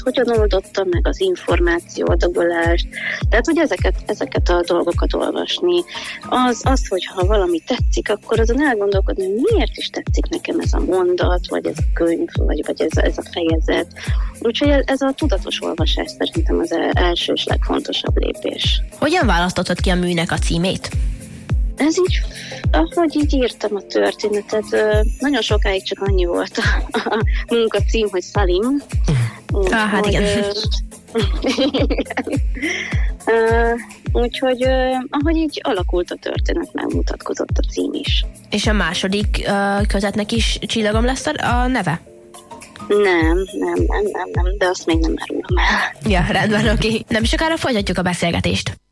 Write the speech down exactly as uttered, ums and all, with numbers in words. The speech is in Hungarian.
hogyan oldotta meg az információ adagolást, tehát hogy ezeket, ezeket a dolgokat olvasni. Az, az, hogyha valami tetszik, akkor azon elgondolkodni, hogy miért is tetszik nekem ez a mondat, vagy ez a könyv, vagy, vagy ez, ez a fejezet. Úgyhogy ez a tudatos olvasás szerintem az első és legfontosabb lépés. Hogyan választottad ki a műnek a címét? Ez így, ahogy így írtam a történetet, nagyon sokáig csak annyi volt a, a munkacím, hogy Salim. Ah, hát igen. Úgyhogy ahogy így alakult a történet, megmutatkozott a cím is. És a második uh, kötetnek is Csillagom lesz a neve? Nem, nem, nem, nem, nem, de azt még nem árulom el. Ja, rendben, oké. Nem sokára folytatjuk a beszélgetést.